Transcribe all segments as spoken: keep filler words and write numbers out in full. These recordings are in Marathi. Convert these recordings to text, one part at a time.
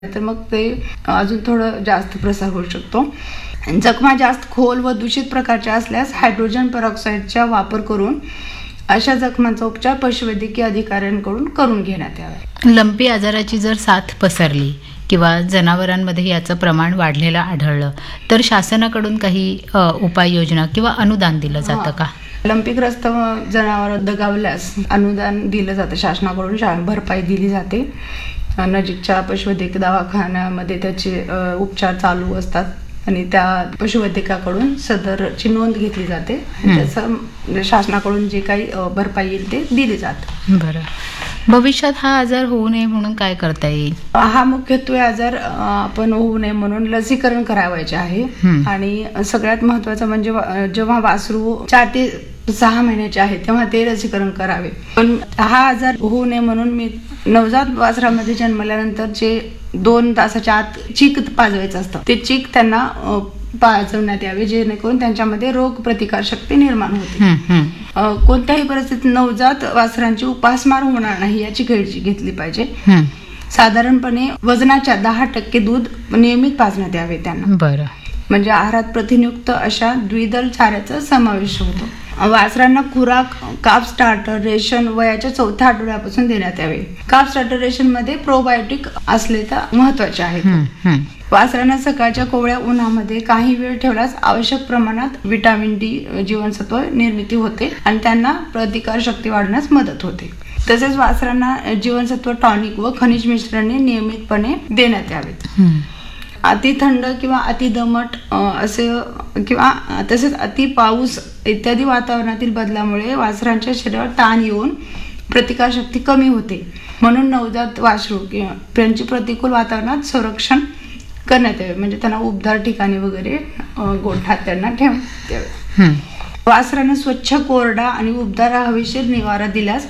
तर मग ते अजून थोडं जास्त प्रसार होऊ शकतो. जखमा जास्त खोल व दूषित प्रकारच्या असल्यास हायड्रोजन पेरॉक्साईडचा वापर करून अशा जखमांचा उपचार पशुवैद्यकीय अधिकाऱ्यांकडून करून घेण्यात यावा. लंपी आजाराची जर साथ पसरली किंवा जनावरांमध्ये याचं प्रमाण वाढलेलं आढळलं तर शासनाकडून काही उपाययोजना किंवा अनुदान दिलं जातं का? लंपीग्रस्त जनावर दगावल्यास अनुदान दिलं जातं शासनाकडून, भरपाई दिली जाते. नजीकच्या पशुवैद्यकीय दवाखान्यामध्ये त्याचे उपचार चालू असतात आणि त्या पशुवैद्यकाकडून सदरची नोंद घेतली जाते. त्याचं शासनाकडून जे काही भरपाई येईल ते दिली जाते. बरं, भविष्यात हा आजार होऊ नये म्हणून काय करता येईल? हा मुख्यत्वे आजार आपण होऊ नये म्हणून लसीकरण करावायचे आहे. आणि सगळ्यात महत्वाचं म्हणजे जेव्हा वासरू चार ते सहा महिन्याचे आहे तेव्हा ते लसीकरण करावे. पण हा आजार होऊ नये म्हणून मी नवजात वासरामध्ये जन्मल्यानंतर जे दोन तासाच्या आत चीक पाजवायचं असतं ते चीक त्यांना पाजवण्यात यावे, जेणेकरून त्यांच्यामध्ये रोग प्रतिकार शक्ती निर्माण होते. कोणत्याही परिस्थितीत नवजात वासरांची उपासमार होणार नाही याची काळजी घेतली पाहिजे. साधारणपणे वजनाच्या दहा टक्के दूध नियमित पाजण्यात यावे त्यांना. बरं, म्हणजे आहारात प्रथिनयुक्त अशा द्विदल चाऱ्याचा समावेश होतो. वासरांना खुराक काप स्टार्टर रेशन वयाच्या चौथ्या आठवड्यापासून देण्यात यावे. काप स्टार्टर रेशन मध्ये प्रोबायोटिक असले तर महत्वाचे आहेत. वासरांना सकाळच्या कोवळ्या उन्हामध्ये काही वेळ ठेवल्यास आवश्यक प्रमाणात विटॅमिन डी जीवनसत्व निर्मिती होते आणि त्यांना प्रतिकार शक्ती वाढण्यास मदत होते. तसेच वासरांना जीवनसत्व टॉनिक व खनिज मिश्रणे नियमितपणे देण्यात यावेत. अति थंड किंवा अति दमट असे किंवा तसेच अति पाऊस इत्यादी वातावरणातील बदलामुळे वासरांच्या शरीरावर ताण येऊन प्रतिकारशक्ती कमी होते. म्हणून नवजात वासरू किंवा त्यांची प्रतिकूल वातावरणात संरक्षण करण्यात यावे, म्हणजे त्यांना उबदार ठिकाणी वगैरे गोठ्यात त्यांना ठेवण्यात यावे. वासरांना स्वच्छ कोरडा आणि उबदार हवेशीर निवारा दिल्यास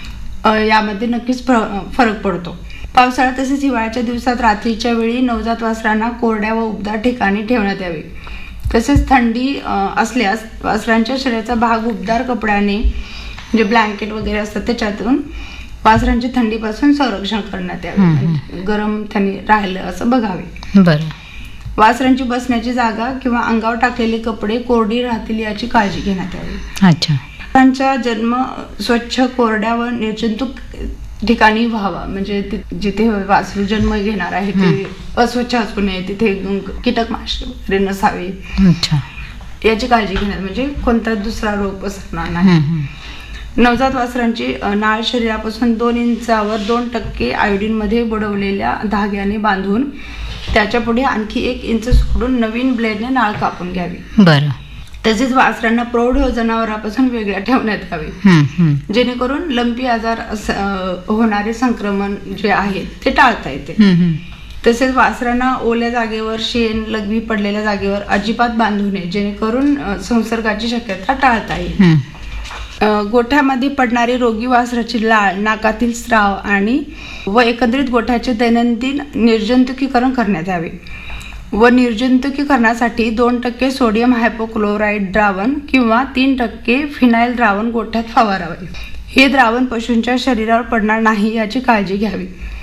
यामध्ये नक्कीच फरक पडतो. पावसाळ्यात तसेच हिवाळ्याच्या दिवसात रात्रीच्या वेळी नवजात वासरांना कोरड्या व उबदार ठिकाणी ठेवण्यात यावे. तसेच थंडी असल्यास वासरांच्या शरीराचा भाग उबदार कपड्याने म्हणजे ब्लँकेट वगैरे असतात त्याच्यातून वासरांच्या थंडीपासून संरक्षण करण्यात यावे, गरम त्यांनी राहिलं असं बघावे. बरं, वासरांची बसण्याची जागा किंवा अंगावर टाकलेले कपडे कोरडी राहतील याची काळजी घेण्यात यावी. अच्छा, वासरांचा जन्म स्वच्छ कोरड्या व निर्जंतुक ठिकाणी व्हावा, म्हणजे जिथे वासरू जन्म घेणार आहे ते अस्वच्छ असू नये, तिथे कीटकनाशक वगैरे नसावे. अच्छा, याची काळजी घेण्यात म्हणजे कोणता दुसरा रोग पसरणार नाही. नवजात वासरांची नाळ शरीरापासून दोन इंचावर दोन टक्के आयोडीन मध्ये बुडवलेल्या धाग्याने बांधून त्याच्या पुढे आणखी एक इंच सोडून नवीन ब्लेडने नाळ कापून घ्यावी. बरं, तसेच वासरांना प्रौढ जनावरांपासून वेगळ्या ठेवण्यात यावे, जेणेकरून लंपी आजार होणारे संक्रमण जे आहे ते टाळता येते. तसेच वासरांना ओल्या जागेवर शेण लघवी पडलेल्या जागेवर अजिबात बांधू नये, जेणेकरून संसर्गाची शक्यता टाळता येईल. गोठ्यामध्ये पडणारी रोगी वासराची लाळ, नाकातील स्राव आणि व एकत्रित गोठ्याचे दैनंदिन निर्जंतुकीकरण करण्यात यावे व निर्जंतुकीकरणासाठी दोन टक्के सोडियम हायपोक्लोराईड द्रावण किंवा तीन टक्के फिनाईल द्रावण गोठ्यात फवारावे. हे द्रावण पशूंच्या शरीरावर पडणार नाही याची काळजी घ्यावी.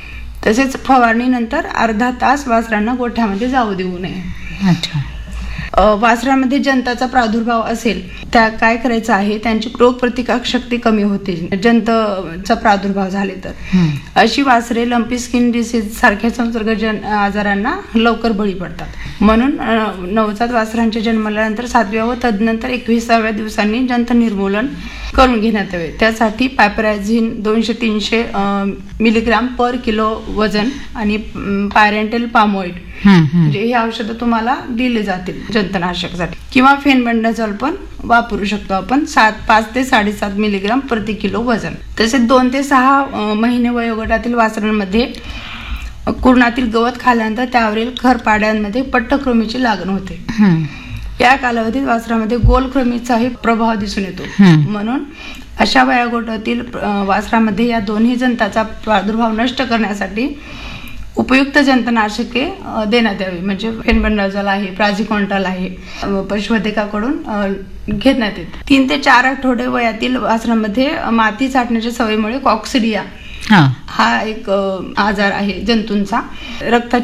तसेच फवारणीनंतर अर्धा तास वासरांना गोठ्यामध्ये जाऊ देऊ नये. अच्छा, वासरांमध्ये जंताचा प्रादुर्भाव असेल त्या काय करायचं आहे, त्यांची रोग प्रतिकार शक्ती कमी होते जंतचा प्रादुर्भाव झाले तर. अशी वासरे लंपी स्किन डिसीज सारख्या संसर्गजन आजारांना लवकर बळी पडतात. म्हणून नवजात वासरांच्या जन्मल्यानंतर सातव्या व तदनंतर एकविसाव्या दिवसांनी जंत निर्मूलन करून घेण्यात यावे. त्यासाठी पायपराझिन दोनशे तीनशे मिलीग्राम पर किलो वजन आणि पायरेंटल पामोइड म्हणजे ही औषधं तुम्हाला दिली जातील जंतनाशकसाठी, किंवा फेनबंडाझोल पण वापरू शकतो आपण सात पाच ते साडेसात मिलीग्राम प्रति किलो वजन. तसेच दोन ते सहा महिने वयोगटातील वासरांमध्ये कुरणातील गवत खाल्यानंतर त्यावरील खरपाड्यांमध्ये पट्टकृमीची लागण होते. या कालावधीत वासरामध्ये गोलकृमीचाही प्रभाव दिसून येतो. म्हणून अशा वयोगटातील वासरामध्ये या दोन्ही जंताचा प्रादुर्भाव नष्ट करण्यासाठी उपयुक्त जंतनाशके देण्यात यावी, म्हणजे फेनबंडाझोल आहे, प्राझिकॉन्टल आहे, पशुवैद्यकाकडून घेण्यात येते. तीन ते चार आठवडे वयातील वासरांमध्ये माती चाटण्याच्या सवयीमुळे कॉक्सिडिया हां हा एक अ, आजार आहे जंतूंचा. रक्ताची